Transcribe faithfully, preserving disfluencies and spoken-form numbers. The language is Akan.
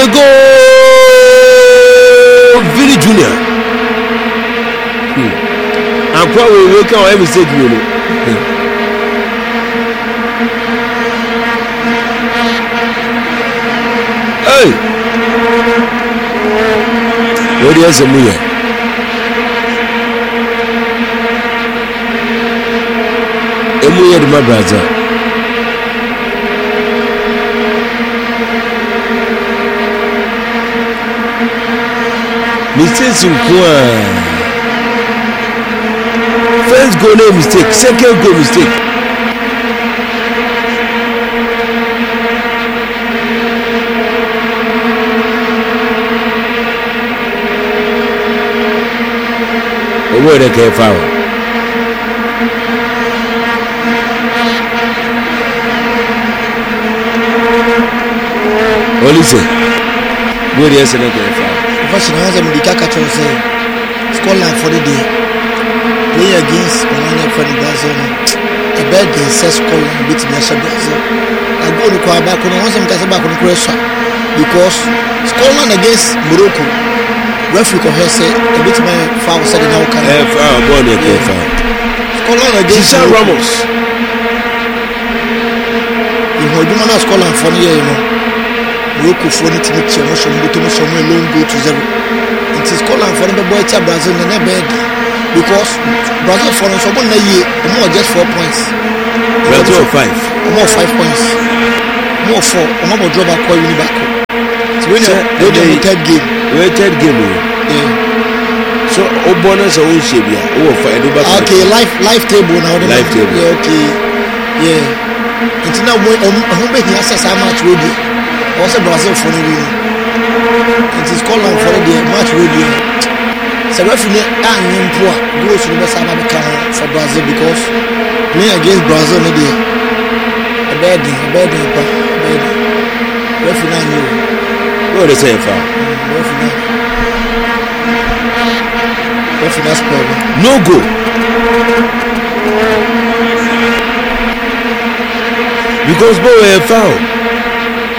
go Vini Junior. And probably we can have mistake you know. Hey, what is the mood? Emu yɛ de ma Brazil. Mistakes nko a. First goal no mistake, second goal mistake. Owó rẹ̀ kẹ́ foul. Olise, where is the next foul? First, I have the Kaka say, Scotland for the day. Play against Bologna for the Brazil. A bad game says Scotland beat Brazil. I go to Kwabak on one some back on Croatia because Scotland against Morocco. Referee can say a bit my foul said now can have foul, boy, they can't foul. Scotland against Ramos. You know, you know Scotland for the year, you know. Morocco for the team, motion, but to somewhere long go to zero. It is Scotland for the boy to Brazil and never because Brazil for someone a year more just four points. Brazil five. More five points. More four. More draw back call you back. So when you the third game. We third game. Yeah. So o bonus o shebia. O for edo back. Okay, live live table now. Live table. Yeah, okay. Yeah. It's now when um make he access how much we do. Also Brazil for the win. It is Scotland for the match we do. So referee and Nimpoa goes to the Saba for Brazil because playing against Brazil no dey. A bad day, a bad day, a bad day. Referee and you. What they say foul? Referee. Referee that's problem. No go. Because boy a foul.